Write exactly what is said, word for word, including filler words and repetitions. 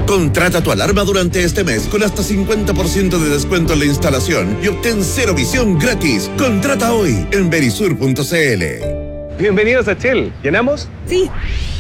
Contrata tu alarma durante este mes con hasta cincuenta por ciento de descuento en la instalación y obtén cero visión gratis. Contrata hoy en verisur punto c l. Bienvenidos a Shell. ¿Llenamos? Sí.